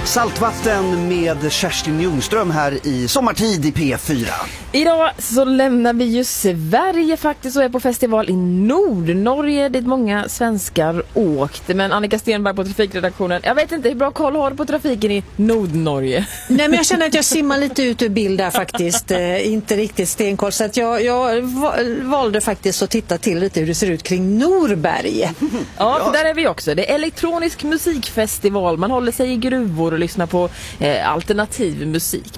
Saltvatten med Kerstin Ljungström här i Sommartid i P4. Idag så lämnar vi ju Sverige faktiskt och är på festival i Nordnorge dit många svenskar åkte. Men Annika Stenberg på trafikredaktionen, jag vet inte hur bra koll har du på trafiken i Nordnorge? Nej, men jag känner att jag simmar lite ut ur bild där faktiskt. Inte riktigt stenkoll. Så att jag valde faktiskt att titta till lite hur det ser ut kring Norberg. Ja, för där är vi också. Det är elektronisk musikfestival. Man håller sig i gruvor och lyssnar på alternativ musik.